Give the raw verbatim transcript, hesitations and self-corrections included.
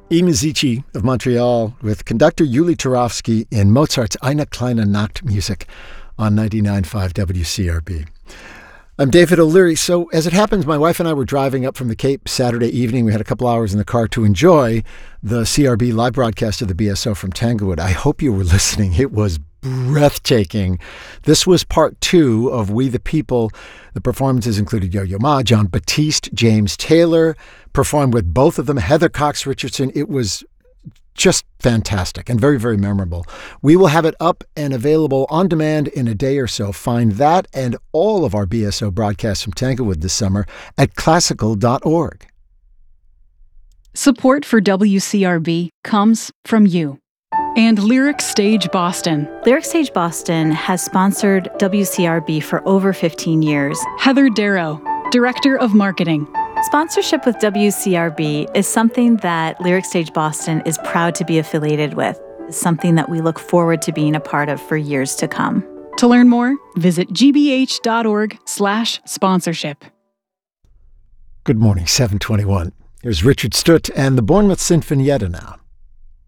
I Musici of Montreal with conductor Yuli Turovsky in Mozart's Eine kleine Nachtmusik on ninety-nine point five W C R B. I'm David O'Leary. So as it happens, my wife and I were driving up from the Cape Saturday evening. We had a couple hours in the car to enjoy the C R B live broadcast of the B S O from Tanglewood. I hope you were listening. It was breathtaking. This was part two of We the People. The performances included Yo-Yo Ma, John Batiste, James Taylor, performed with both of them, Heather Cox Richardson. It was just fantastic and very, very memorable. We will have it up and available on demand in a day or so. Find that and all of our B S O broadcasts from Tanglewood this summer at classical dot org. Support for W C R B comes from you and Lyric Stage Boston. Lyric Stage Boston has sponsored W C R B for over fifteen years. Heather Darrow, Director of Marketing. Sponsorship with W C R B is something that Lyric Stage Boston is proud to be affiliated with. It's something that we look forward to being a part of for years to come. To learn more, visit g b h dot org slash sponsorship. Good morning, seven twenty-one. Here's Richard Stutt and the Bournemouth Sinfonietta now.